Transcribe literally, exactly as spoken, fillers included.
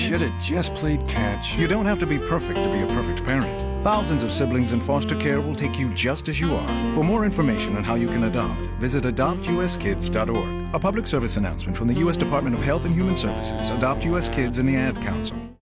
should have just played catch. You don't have to be perfect to be a perfect parent. Thousands of siblings in foster care will take you just as you are. For more information on how you can adopt, visit adopt u s kids dot org. A public service announcement from the U S Department of Health and Human Services, Adopt U S Kids, and the Ad Council.